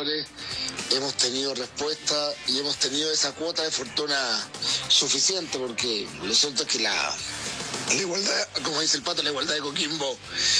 Libertadores, hemos tenido respuesta y hemos tenido esa cuota de fortuna suficiente, porque lo cierto es que la igualdad, como dice el Pato, la igualdad de Coquimbo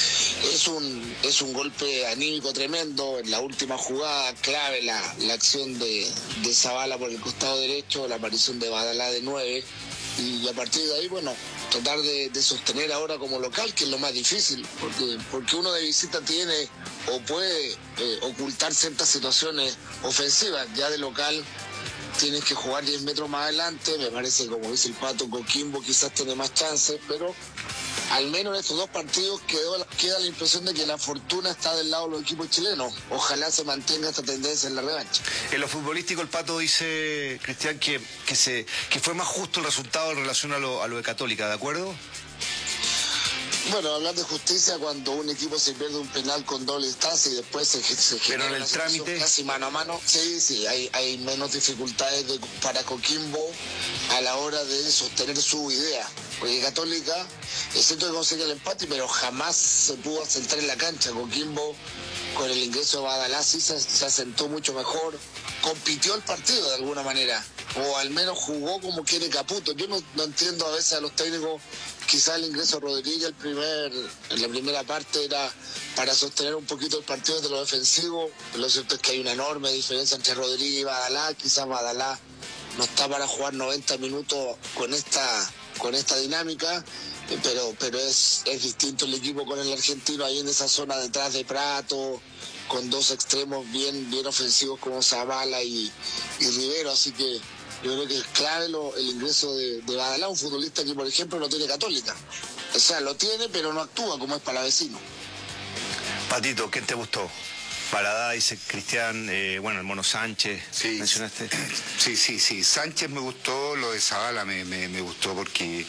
es un golpe anímico tremendo. En la última jugada clave, la acción de Zavala por el costado derecho, la aparición de Badalá de 9, y a partir de ahí, bueno, tratar de sostener ahora como local, que es lo más difícil, porque uno de visita tiene o puede ocultar ciertas situaciones ofensivas. Ya de local tienes que jugar 10 metros más adelante. Me parece, como dice el Pato, Coquimbo quizás tiene más chances, pero al menos en estos dos partidos queda la impresión de que la fortuna está del lado de los equipos chilenos. Ojalá se mantenga esta tendencia en la revancha. En lo futbolístico, el Pato dice, Cristian, que fue más justo el resultado en relación a lo de Católica, ¿de acuerdo? Bueno, hablar de justicia cuando un equipo se pierde un penal con doble instancia y después se pero en el trámite casi mano a mano, sí, hay menos dificultades para Coquimbo a la hora de sostener su idea. Porque Católica es cierto que consigue el empate, pero jamás se pudo asentar en la cancha. Coquimbo, con el ingreso de Badalá, sí se asentó mucho mejor, compitió el partido de alguna manera, o al menos jugó como quiere Caputo. Yo no entiendo a veces a los técnicos. Quizá el ingreso de Rodríguez en la primera parte era para sostener un poquito el partido de lo defensivo. Lo cierto es que hay una enorme diferencia entre Rodríguez y Badalá. Quizás Badalá no está para jugar 90 minutos con esta dinámica, pero es distinto el equipo con el argentino ahí en esa zona detrás de Prato, con dos extremos bien ofensivos como Zavala y Rivero, así que yo creo que es clave el ingreso de Badalá, un futbolista que, por ejemplo, no tiene Católica. O sea, lo tiene, pero no actúa como es Palavecino. Patito, ¿qué te gustó? Paladá, dice Cristian, bueno, el Mono Sánchez, sí, mencionaste. Sí, Sánchez me gustó, lo de Zavala me gustó porque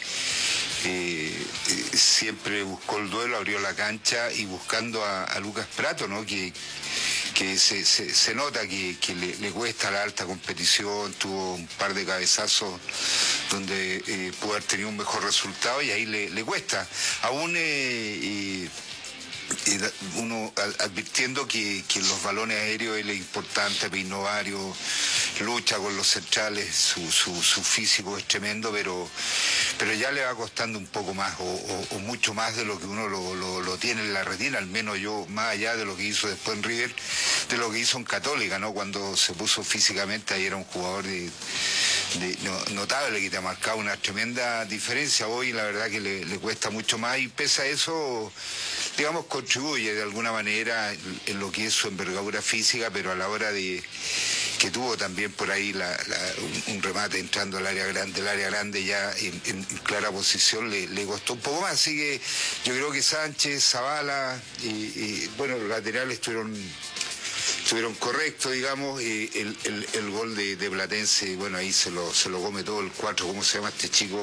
siempre buscó el duelo, abrió la cancha y buscando a Lucas Prato, ¿no? Que se nota que le cuesta la alta competición, tuvo un par de cabezazos donde pudo haber tenido un mejor resultado y ahí le cuesta. Aún uno advirtiendo que los balones aéreos él es importante, Peinovario, lucha con los centrales, su físico es tremendo, pero ya le va costando un poco más o mucho más de lo que uno lo tiene en la retina, al menos yo, más allá de lo que hizo después en River, de lo que hizo en Católica, ¿no? Cuando se puso físicamente, ahí era un jugador notable, que te ha marcado una tremenda diferencia. Hoy la verdad que le cuesta mucho más y pese a eso, digamos, contribuye de alguna manera en lo que es su envergadura física, pero a la hora de que tuvo también por ahí un remate entrando al área grande ya en clara posición, le costó un poco más. Así que yo creo que Sánchez, Zavala, bueno, los laterales estuvieron correctos, digamos. El gol de Platense, bueno, ahí se lo come todo el 4, ¿cómo se llama este chico?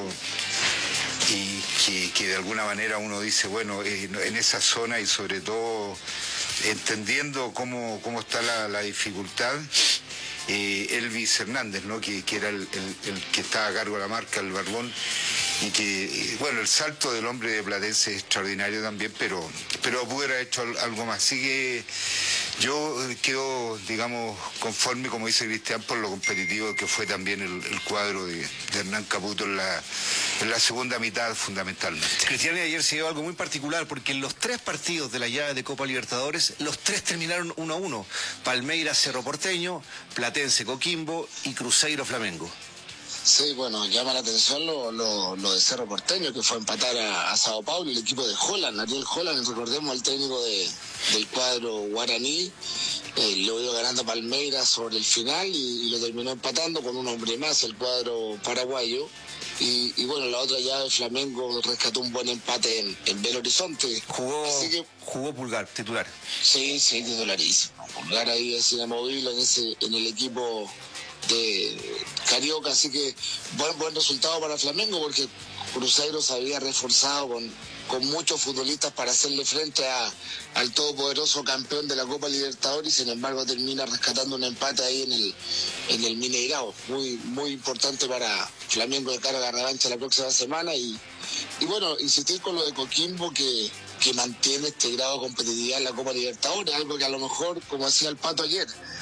Y que de alguna manera uno dice, bueno, en esa zona y sobre todo entendiendo cómo está la dificultad, Elvis Hernández, ¿no? Que era el que estaba a cargo de la marca, el Barbón, y que, bueno, el salto del hombre de Platense es extraordinario también, pero pudo haber hecho algo más. Así que yo quedo, digamos, conforme, como dice Cristian, por lo competitivo que fue también el cuadro de Hernán Caputo en la segunda mitad, fundamentalmente. Cristian, ayer se dio algo muy particular, porque en los 3 partidos de la llave de Copa Libertadores, los 3 terminaron 1-1. Palmeiras, Cerro Porteño, Platense, Coquimbo y Cruzeiro, Flamengo. Sí, bueno, llama la atención lo de Cerro Porteño, que fue a empatar a Sao Paulo, el equipo de Holland, Ariel Holland, recordemos, el técnico del cuadro guaraní, lo iba ganando Palmeiras sobre el final y lo terminó empatando con un hombre más, el cuadro paraguayo. Y bueno, la otra llave, Flamengo rescató un buen empate en Belo Horizonte. Jugó Pulgar, titular. Sí, titularísimo. Pulgar ahí es inamovible en el equipo de Carioca, así que buen resultado para Flamengo, porque Cruzeiro se había reforzado con muchos futbolistas para hacerle frente al todopoderoso campeón de la Copa Libertadores, y sin embargo termina rescatando un empate ahí en el Mineirao, muy importante para Flamengo de cara a la revancha la próxima semana. Y bueno, insistir con lo de Coquimbo, que mantiene este grado de competitividad en la Copa Libertadores, algo que a lo mejor, como decía el Pato ayer,